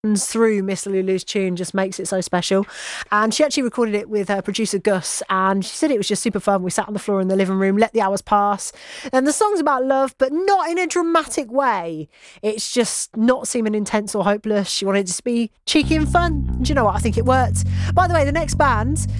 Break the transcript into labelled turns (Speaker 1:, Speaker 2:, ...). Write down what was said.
Speaker 1: through Miss Lulu's tune just makes it so special. And she actually recorded it with her producer Gus, and she said it was just super fun. We sat on the floor in the living room, let the hours pass, and the song's about love, but not in a dramatic way. It's just not seeming intense or hopeless. She wanted it to be cheeky and fun. And do you know what? I think it worked. By the way, the next band,